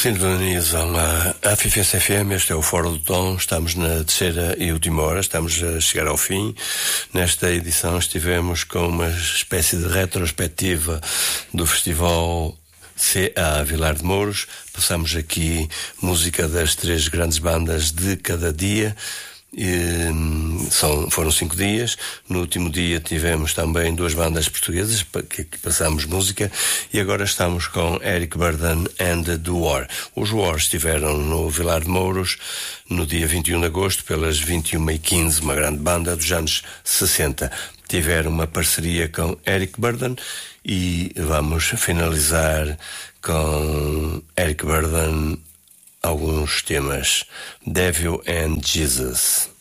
Sintonizam a Fifense FM, este é o Fora do Tom, estamos na terceira e última hora, estamos a chegar ao fim. Nesta edição estivemos com uma espécie de retrospectiva do Festival CA Vilar de Mouros. Passamos aqui música das três grandes bandas de cada dia. Foram 5 dias. No último dia tivemos também 2 bandas portuguesas que passámos música, e agora estamos com Eric Burdon and The War. Os War estiveram no Vilar de Mouros no dia 21 de agosto pelas 21h15, uma grande banda dos anos 60. Tiveram uma parceria com Eric Burdon e vamos finalizar com Eric Burdon alguns temas. Devil and Jesus.